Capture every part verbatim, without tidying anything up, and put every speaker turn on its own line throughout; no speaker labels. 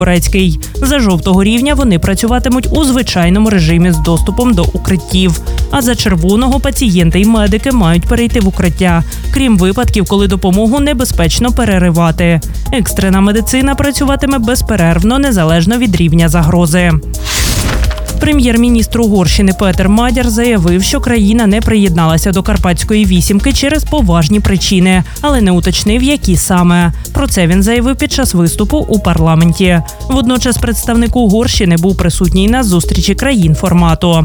Турецький. За жовтого рівня вони працюватимуть у звичайному режимі з доступом до укриттів. А за червоного пацієнти і медики мають перейти в укриття, крім випадків, коли допомогу небезпечно переривати. Екстрена медицина працюватиме безперервно, незалежно від рівня загрози. Прем'єр-міністр Угорщини Петер Мадяр заявив, що країна не приєдналася до Карпатської вісімки через поважні причини, але не уточнив, які саме. Про це він заявив під час виступу у парламенті. Водночас представник Угорщини був присутній на зустрічі країн формату.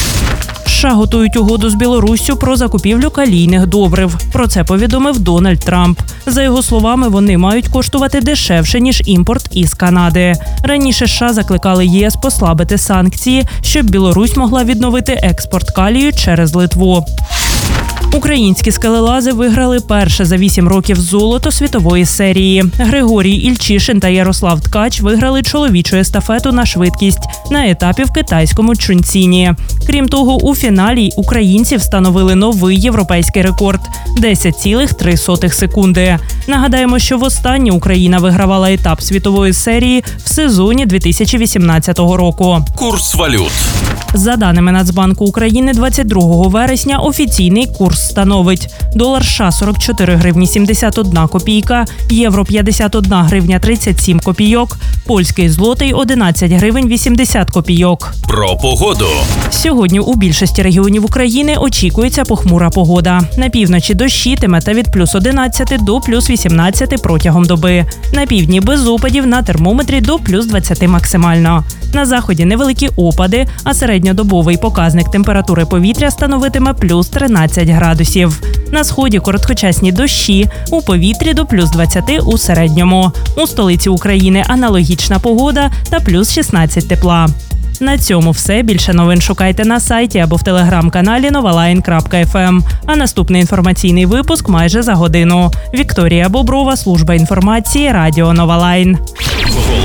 США готують угоду з Білоруссю про закупівлю калійних добрив. Про це повідомив Дональд Трамп. За його словами, вони мають коштувати дешевше, ніж імпорт із Канади. Раніше США закликали ЄС послабити санкції, щоб Білорусь могла відновити експорт калію через Литву. Українські скелелази виграли перше за вісім років золото світової серії. Григорій Ільчишин та Ярослав Ткач виграли чоловічу естафету на швидкість на етапі в китайському Чунціні. Крім того, у фіналі українці встановили новий європейський рекорд – десять цілих три сотих секунди. Нагадаємо, що востаннє Україна вигравала етап світової серії в сезоні дві тисячі вісімнадцятого року.
Курс валют.
За даними Нацбанку України, двадцять другого вересня офіційний курс становить: долар США – сорок чотири гривні сімдесят одна копійка, євро – п'ятдесят одна гривня тридцять сім копійок, польський злотий – одинадцять гривень вісімдесят копійок.
Про погоду.
Сьогодні у більшості регіонів України очікується похмура погода. На півночі дощитиме та від плюс одинадцяти до плюс вісімнадцяти протягом доби. На півдні без опадів, на термометрі до плюс двадцяти максимально. На заході невеликі опади, а середньодобовий показник температури повітря становитиме плюс тринадцять градусів. На сході короткочасні дощі, у повітрі до плюс двадцяти у середньому. У столиці України аналогічна погода та плюс шістнадцять тепла. На цьому все. Більше новин шукайте на сайті або в телеграм-каналі новалайн крапка еф ем. А наступний інформаційний випуск майже за годину. Вікторія Боброва, служба інформації, радіо Новалайн.